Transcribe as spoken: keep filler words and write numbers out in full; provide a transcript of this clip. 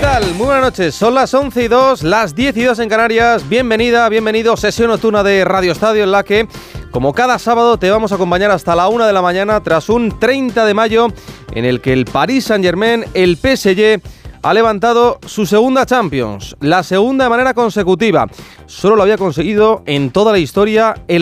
tal? Muy buenas noches, son las once y dos, las diez y dos en Canarias. Bienvenida, bienvenido, sesión nocturna de Radio Estadio en la que, como cada sábado, te vamos a acompañar hasta la una de la mañana tras un treinta de mayo en el que el Paris Saint-Germain, el P S G, ha levantado su segunda Champions, la segunda de manera consecutiva. Solo lo había conseguido en toda la historia el